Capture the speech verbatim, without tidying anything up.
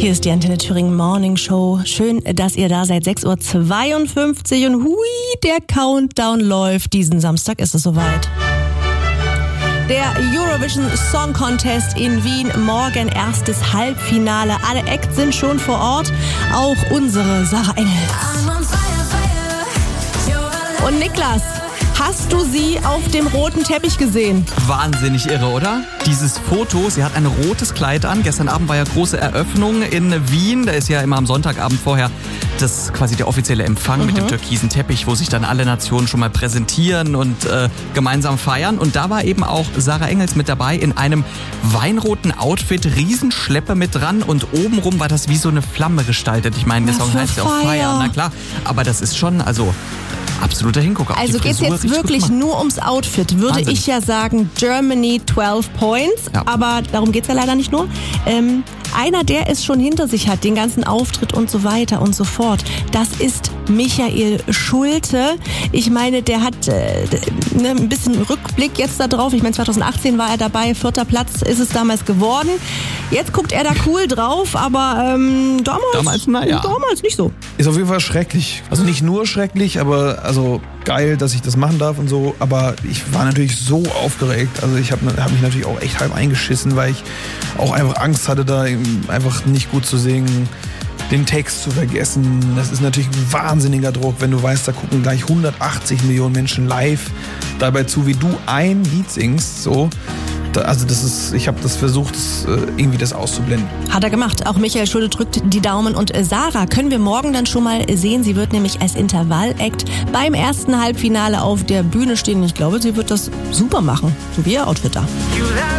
Hier ist die Antenne Thüringen Morning Show. Schön, dass ihr da seid. sechs Uhr zweiundfünfzig und hui, der Countdown läuft. Diesen Samstag ist es soweit. Der Eurovision Song Contest in Wien. Morgen erstes Halbfinale. Alle Acts sind schon vor Ort. Auch unsere Sarah Engels. Und Niklas, hast du sie auf dem roten Teppich gesehen? Wahnsinnig irre, oder? Dieses Foto, sie hat ein rotes Kleid an. Gestern Abend war ja große Eröffnung in Wien. Da ist ja immer am Sonntagabend vorher das quasi der offizielle Empfang mhm. mit dem türkisen Teppich, wo sich dann alle Nationen schon mal präsentieren und äh, gemeinsam feiern. Und da war eben auch Sarah Engels mit dabei in einem weinroten Outfit, Riesenschleppe mit dran und obenrum war das wie so eine Flamme gestaltet. Ich meine, der Song heißt ja auch Feier, na klar. Aber das ist schon, also... absoluter Hingucker. Also geht es jetzt wirklich nur ums Outfit, würde Wahnsinn. Ich ja sagen, Germany zwölf Points, ja. aber darum geht es ja leider nicht nur. Ähm, einer, der es schon hinter sich hat, den ganzen Auftritt und so weiter und so fort, das ist Michael Schulte. Ich meine, der hat äh, ne, ein bisschen Rückblick jetzt da drauf. Ich meine, zwanzig achtzehn war er dabei, vierter Platz ist es damals geworden. Jetzt guckt er da cool drauf, aber ähm, damals, damals, na ja. damals nicht so. Ist auf jeden Fall schrecklich. Also nicht nur schrecklich, aber also geil, dass ich das machen darf und so. Aber ich war natürlich so aufgeregt. Also ich habe hab mich natürlich auch echt halb eingeschissen, weil ich auch einfach Angst hatte, da einfach nicht gut zu singen, den Text zu vergessen. Das ist natürlich ein wahnsinniger Druck, wenn du weißt, da gucken gleich hundertachtzig Millionen Menschen live dabei zu, wie du ein Lied singst. So. Also das ist, ich habe das versucht, das, irgendwie das auszublenden. Hat er gemacht. Auch Michael Schulte drückt die Daumen. Und Sarah können wir morgen dann schon mal sehen. Sie wird nämlich als Intervall-Act beim ersten Halbfinale auf der Bühne stehen. Ich glaube, sie wird das super machen. So wie ihr Outfit da.